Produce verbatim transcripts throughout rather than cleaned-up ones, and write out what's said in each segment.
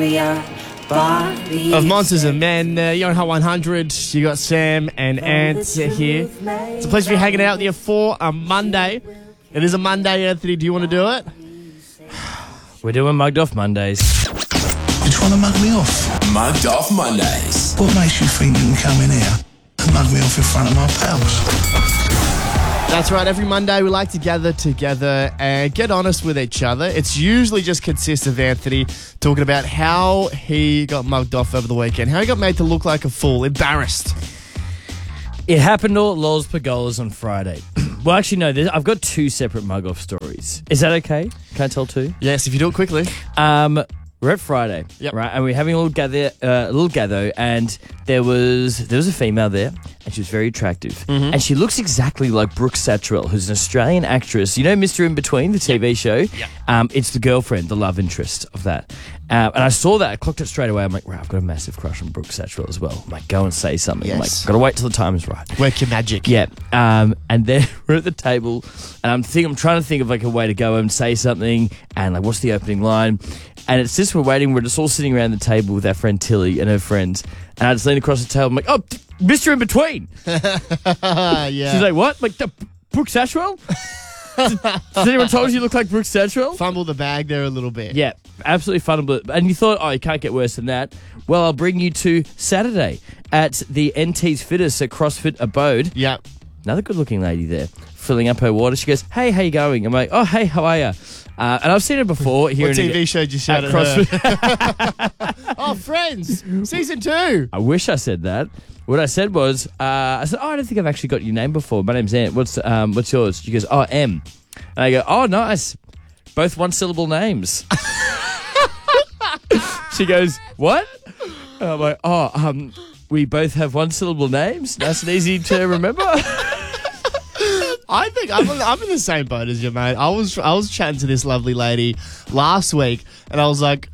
warrior. Body Of Monsters and Men, uh, you're on Hot one hundred. You got Sam and Ant here. It's a pleasure to be hanging out with you for a Monday. It is a Monday, Anthony. Do you want to do it? We're doing Mugged Off Mondays. You trying to mug me off? Mugged Off Mondays. What makes you think you can come in here and mug me off in front of my pals? That's right. Every Monday we like to gather together and get honest with each other. It's usually just consists of Anthony talking about how he got mugged off over the weekend, how he got made to look like a fool, embarrassed. It happened all at Lols Pergolas on Friday. Well, actually, no, there's- I've got two separate mug-off stories. Is that okay? Can I tell two? Yes, if you do it quickly. Um, we're at Friday, Yep. right? And we're having a little gather, uh, a little gather, and there was there was a female there, and she was very attractive, Mm-hmm. and she looks exactly like Brooke Satchwell, who's an Australian actress. You know, Mister In Between, the T V show. Yeah. Um, it's the girlfriend, the love interest of that. Uh, and I saw that, I clocked it straight away. I'm like, wow, I've got a massive crush on Brooke Satchwell as well. I'm like, go and say something. I'm like, Yes. gotta wait till the time is right. Work your magic. Yeah, um, and then we're at the table, and I'm think I'm trying to think of like a way to go and say something, and like what's the opening line, and it's just we're waiting, we're just all sitting around the table with our friend Tilly and her friends, and I just lean across the table, I'm like, oh, Mister In Between. Uh, yeah. She's like, what? Like the Brooke Satchwell? Has anyone told you you look like Brooke Satchwell? Fumble the bag there a little bit. Yeah, absolutely fun. And you thought, oh, you can't get worse than that. Well, I'll bring you to Saturday at the N T's Fittest at CrossFit Abode. Yeah. Another good-looking lady there, filling up her water. She goes, hey, how you going? I'm like, oh, hey, how are you? Uh, and I've seen her before. Here What in T V show did you shout at at her? CrossFit. Oh, Friends, season two. I wish I said that. What I said was, uh, I said, oh, I don't think I've actually got your name before. My name's Ant. What's um, what's yours? She goes, oh, M. And I go, oh, nice. Both one-syllable names. She goes, what? And I'm like, oh, um, we both have one-syllable names. Nice and easy to remember. I think I'm, I'm in the same boat as you, mate. I was I was chatting to this lovely lady last week, and I was like,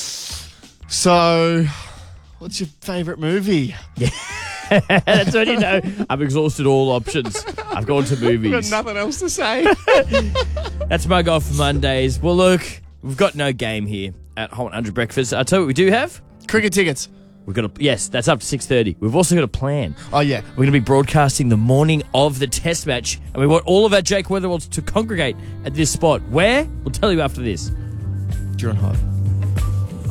so, what's your favourite movie? That's when you know I've exhausted all options. I've gone to I've got movies. nothing else to say. That's Mug Off Mondays. Well, look, we've got no game here at Hot one hundred Breakfast. I'll tell you what we do have. Cricket tickets. We've got a, yes, that's up to six thirty. We've also got a plan. Oh, yeah. We're going to be broadcasting the morning of the test match, and we want all of our Jake Weatherwolds to congregate at this spot. Where? We'll tell you after this. You're on Hive.